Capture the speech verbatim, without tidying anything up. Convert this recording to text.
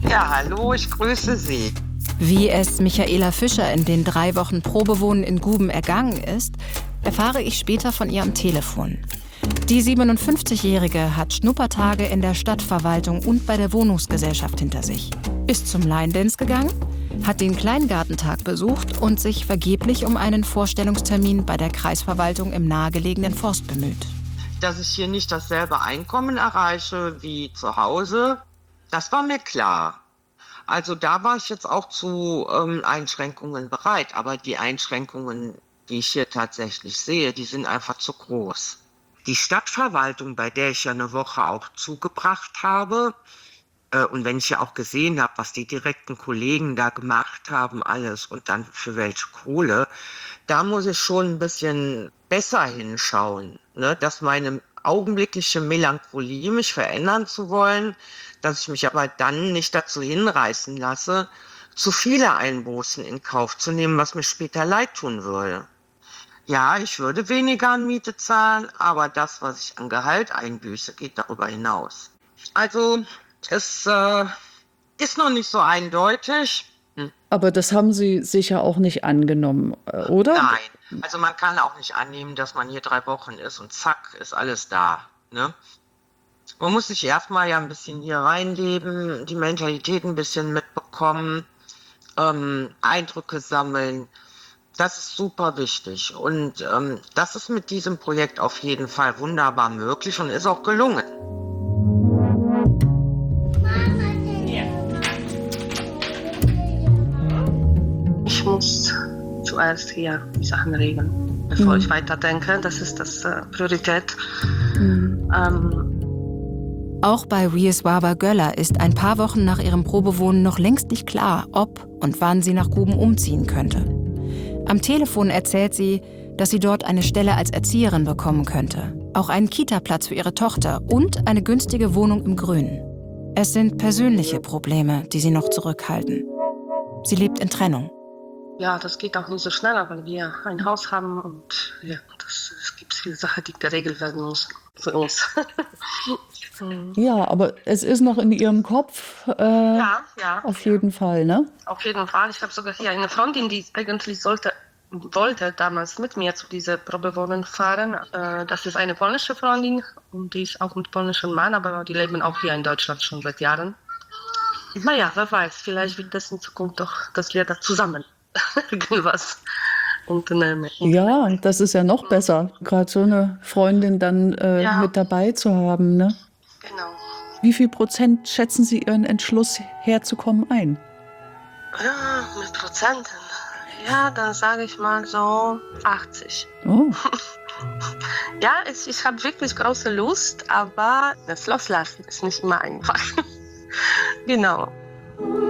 Ja, hallo, ich grüße Sie. Wie es Michaela Fischer in den drei Wochen Probewohnen in Guben ergangen ist, erfahre ich später von ihr am Telefon. Die siebenundfünfzigjährige hat Schnuppertage in der Stadtverwaltung und bei der Wohnungsgesellschaft hinter sich. Ist zum Line Dance gegangen, hat den Kleingartentag besucht und sich vergeblich um einen Vorstellungstermin bei der Kreisverwaltung im nahegelegenen Forst bemüht. Dass ich hier nicht dasselbe Einkommen erreiche wie zu Hause, das war mir klar. Also da war ich jetzt auch zu ähm, Einschränkungen bereit. Aber die Einschränkungen, die ich hier tatsächlich sehe, die sind einfach zu groß. Die Stadtverwaltung, bei der ich ja eine Woche auch zugebracht habe, äh, und wenn ich ja auch gesehen habe, was die direkten Kollegen da gemacht haben, alles und dann für welche Kohle, da muss ich schon ein bisschen besser hinschauen, ne? Dass meine augenblickliche Melancholie, mich verändern zu wollen, dass ich mich aber dann nicht dazu hinreißen lasse, zu viele Einbußen in Kauf zu nehmen, was mir später leid tun würde. Ja, ich würde weniger an Miete zahlen, aber das, was ich an Gehalt einbüße, geht darüber hinaus. Also, es äh, ist noch nicht so eindeutig. Hm. Aber das haben Sie sicher auch nicht angenommen, äh, oder? Nein, also man kann auch nicht annehmen, dass man hier drei Wochen ist und zack, ist alles da, ne? Man muss sich erstmal ja ein bisschen hier reinleben, die Mentalität ein bisschen mitbekommen, ähm, Eindrücke sammeln. Das ist super wichtig. Und ähm, das ist mit diesem Projekt auf jeden Fall wunderbar möglich und ist auch gelungen. Ich muss zuerst hier die Sachen regeln, bevor Mhm. ich weiterdenke. Das ist das äh, Priorität. Mhm. Ähm, Auch bei Wieswaber Göller ist ein paar Wochen nach ihrem Probewohnen noch längst nicht klar, ob und wann sie nach Guben umziehen könnte. Am Telefon erzählt sie, dass sie dort eine Stelle als Erzieherin bekommen könnte, auch einen Kita-Platz für ihre Tochter und eine günstige Wohnung im Grünen. Es sind persönliche Probleme, die sie noch zurückhalten. Sie lebt in Trennung. ja, das geht auch nicht so schnell, weil wir ein Haus haben und ja, das, es gibt viele Sachen, die geregelt werden müssen für uns. Mhm. Ja, aber es ist noch in Ihrem Kopf, äh, Ja, ja. auf ja. jeden Fall, ne? Auf jeden Fall. Ich habe sogar hier eine Freundin, die eigentlich sollte, wollte damals mit mir zu dieser Probewohnung fahren. Äh, das ist eine polnische Freundin und die ist auch mit polnischem Mann, aber die leben auch hier in Deutschland schon seit Jahren. Naja, wer weiß, vielleicht wird das in Zukunft doch, dass wir da zusammen irgendwas unternehmen. Ja, und das ist ja noch besser, gerade so eine Freundin dann äh, Ja. mit dabei zu haben, ne? Genau. Wie viel Prozent schätzen Sie Ihren Entschluss herzukommen ein? Ja, mit Prozenten. Ja, dann sage ich mal so achtzig. Oh, Ja, ich, ich habe wirklich große Lust, aber das Loslassen ist nicht immer einfach. Genau.